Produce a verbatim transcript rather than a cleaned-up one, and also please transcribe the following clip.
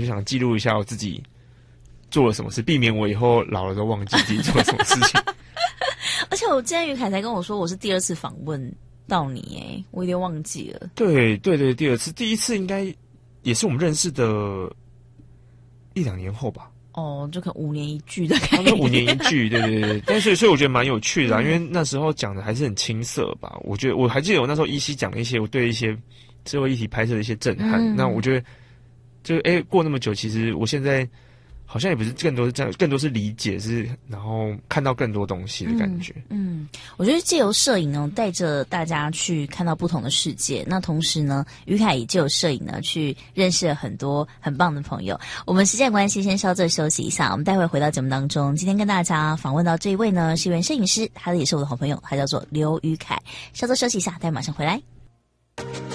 就想记录一下我自己做了什么事，避免我以后老了都忘记自己做了什么事情。 而且我今天于凯才跟我说，我是第二次访问到你，诶，我有点忘记了。 对对对，第二次，第一次应该也是我们认识的一两年后吧。 哦，就可能五年一句的概念。 五年一句，对对对。但是所以我觉得蛮有趣的啊，因为那时候讲的还是很青涩吧。我觉得我还记得我那时候依稀讲了一些我对一些社会议题拍摄的一些震撼。嗯、那我觉得就哎、欸、过那么久，其实我现在好像也不是更多是这样，更多是理解，是然后看到更多东西的感觉。 嗯，嗯我觉得借由摄影呢，带着大家去看到不同的世界。那同时呢，于凯也借由摄影呢，去认识了很多很棒的朋友。我们时间关系，先稍作休息一下，我们待会回到节目当中。今天跟大家访问到这一位呢，是一位摄影师，他也是我的好朋友，他叫做刘于凯。稍作休息一下，待会马上回来。